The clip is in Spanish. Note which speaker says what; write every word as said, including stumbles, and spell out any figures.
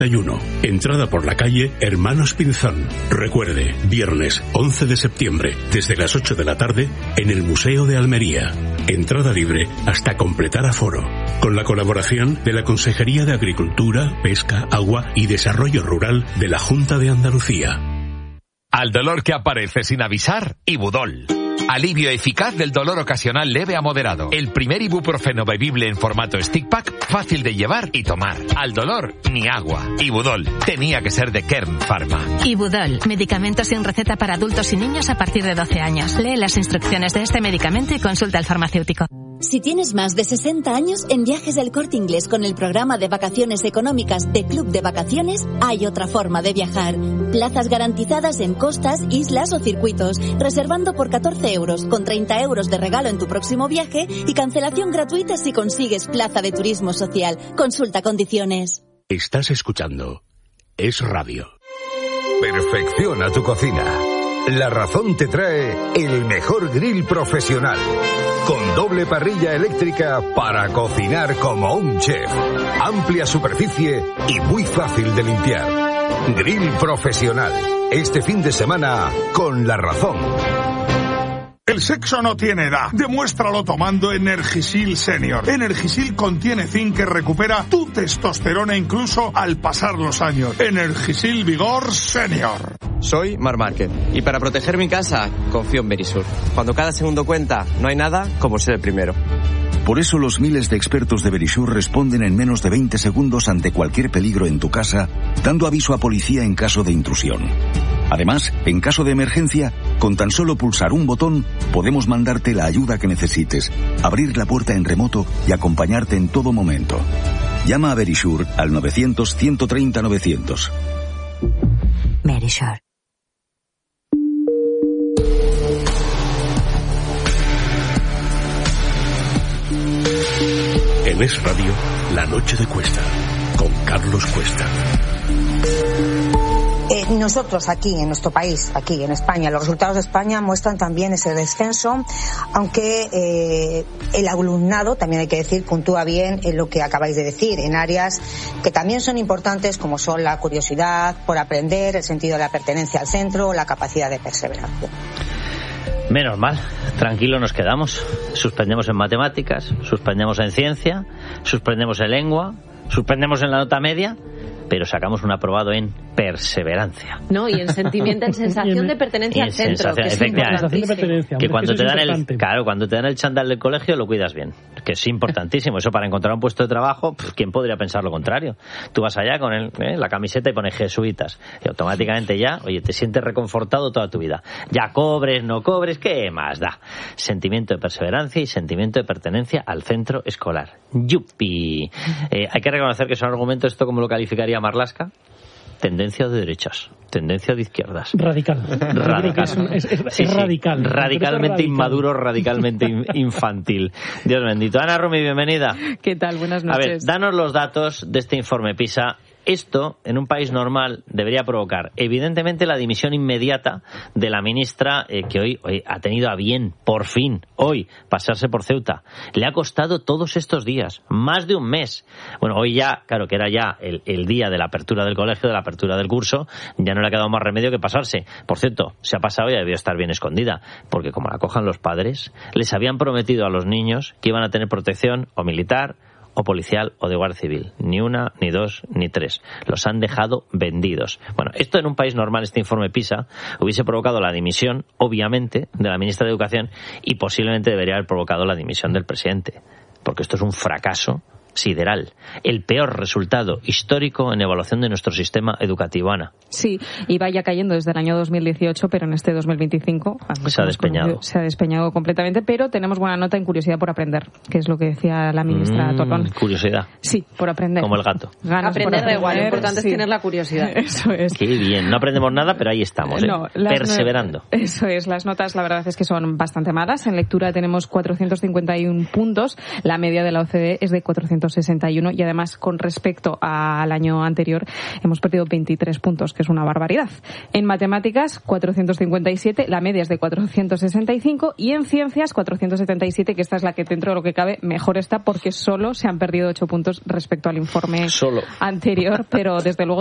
Speaker 1: Entrada por la calle Hermanos Pinzón. Recuerde, viernes once de septiembre, desde las ocho de la tarde, en el Museo de Almería. Entrada libre hasta completar aforo. Con la colaboración de la Consejería de Agricultura, Pesca, Agua y Desarrollo Rural de la Junta de Andalucía.
Speaker 2: Al dolor que aparece sin avisar, Ibudol. Alivio eficaz del dolor ocasional leve a moderado. El primer ibuprofeno bebible en formato stick pack, fácil de llevar y tomar. Al dolor, ni agua. Ibudol. Tenía que ser de Kern Pharma.
Speaker 3: Ibudol. Medicamento sin receta para adultos y niños a partir de doce años. Lee las instrucciones de este medicamento y consulta al farmacéutico.
Speaker 4: Si tienes más de sesenta años, en Viajes del Corte Inglés con el programa de vacaciones económicas de Club de Vacaciones, hay otra forma de viajar. Plazas garantizadas en costas, islas o circuitos, reservando por catorce euros, con treinta euros de regalo en tu próximo viaje y cancelación gratuita si consigues plaza de turismo social. Consulta condiciones.
Speaker 1: Estás escuchando Es Radio.
Speaker 5: Perfecciona tu cocina. La Razón te trae el mejor grill profesional, con doble parrilla eléctrica para cocinar como un chef. Amplia superficie y muy fácil de limpiar. Grill profesional. Este fin de semana con La Razón.
Speaker 6: El sexo no tiene edad. Demuéstralo tomando Energisil Senior. Energisil contiene zinc que recupera tu testosterona incluso al pasar los años. Energisil Vigor Senior.
Speaker 7: Soy Mar Márquez y para proteger mi casa confío en Verisur. Cuando cada segundo cuenta, no hay nada como ser el primero.
Speaker 8: Por eso los miles de expertos de Verisur responden en menos de veinte segundos ante cualquier peligro en tu casa, dando aviso a policía en caso de intrusión. Además, en caso de emergencia, con tan solo pulsar un botón, podemos mandarte la ayuda que necesites, abrir la puerta en remoto y acompañarte en todo momento. Llama a Verisur al novecientos, ciento treinta, novecientos.
Speaker 3: Verisur.
Speaker 1: En Es Radio, La Noche de Cuesta, con Carlos Cuesta.
Speaker 9: Eh, nosotros aquí, en nuestro país, aquí en España, los resultados de España muestran también ese descenso, aunque eh, el alumnado, también hay que decir, puntúa bien en lo que acabáis de decir, en áreas que también son importantes, como son la curiosidad por aprender, el sentido de la pertenencia al centro, la capacidad de perseverancia.
Speaker 10: Menos mal, tranquilo nos quedamos. Suspendemos en matemáticas, suspendemos en ciencia, suspendemos en lengua, suspendemos en la nota media, pero sacamos un aprobado en perseverancia.
Speaker 11: No, y en sentimiento, en sensación de pertenencia al centro. Que
Speaker 10: efectivamente. Que cuando te dan el, claro, cuando te dan el chándal del colegio lo cuidas bien, que es importantísimo. Eso para encontrar un puesto de trabajo, pff, ¿quién podría pensar lo contrario? Tú vas allá con el, eh, la camiseta y pones jesuitas y automáticamente ya, oye, te sientes reconfortado toda tu vida. Ya cobres, no cobres, ¿qué más da? Sentimiento de perseverancia y sentimiento de pertenencia al centro escolar. ¡Yupi! Eh, hay que reconocer que son argumentos, esto como lo calificaría Marlaska, tendencia de derechas, tendencia de izquierdas.
Speaker 12: Radical.
Speaker 10: Radical.
Speaker 12: Es, es, es,
Speaker 10: sí,
Speaker 12: es radical.
Speaker 10: Sí. Radicalmente
Speaker 12: radical.
Speaker 10: Inmaduro, radicalmente infantil. Dios bendito. Ana Rumi, bienvenida.
Speaker 13: ¿Qué tal? Buenas noches.
Speaker 10: A ver, danos los datos de este informe PISA. Esto, en un país normal, debería provocar, evidentemente, la dimisión inmediata de la ministra eh, que hoy, hoy ha tenido a bien, por fin, hoy, pasarse por Ceuta. Le ha costado todos estos días, más de un mes. Bueno, hoy ya, claro, que era ya el, el día de la apertura del colegio, de la apertura del curso, ya no le ha quedado más remedio que pasarse. Por cierto, se ha pasado y debió estar bien escondida, porque como la cojan los padres, les habían prometido a los niños que iban a tener protección o militar, o policial o de guardia civil. Ni una, ni dos, ni tres. Los han dejado vendidos. Bueno, esto en un país normal, este informe PISA, hubiese provocado la dimisión, obviamente, de la ministra de Educación y posiblemente debería haber provocado la dimisión del presidente. Porque esto es un fracaso sideral. El peor resultado histórico en evaluación de nuestro sistema educativo, Ana.
Speaker 13: Sí, y vaya cayendo desde el año dos mil dieciocho, pero en este dos mil veinticinco
Speaker 10: se ha despeñado.
Speaker 13: Se ha despeñado completamente, pero tenemos buena nota en curiosidad por aprender, que es lo que decía la ministra
Speaker 10: mm,
Speaker 13: Torrón.
Speaker 10: Curiosidad.
Speaker 13: Sí, por aprender.
Speaker 10: Como el gato.
Speaker 11: Ganas aprender da igual, lo importante sí. es tener la curiosidad.
Speaker 13: Eso es.
Speaker 10: Qué bien, no aprendemos nada, pero ahí estamos, ¿eh?
Speaker 13: No,
Speaker 10: perseverando.
Speaker 13: No, eso es, las notas la verdad es que son bastante malas. En lectura tenemos cuatrocientos cincuenta y uno puntos, la media de la O C D E es de cuatrocientos cuatrocientos sesenta y uno, y además con respecto al año anterior hemos perdido veintitrés puntos, que es una barbaridad. En matemáticas, cuatrocientos cincuenta y siete, la media es de cuatrocientos sesenta y cinco, y en ciencias, cuatrocientos setenta y siete, que esta es la que dentro de lo que cabe mejor está, porque solo se han perdido ocho puntos respecto al informe
Speaker 10: solo.
Speaker 13: anterior, pero desde luego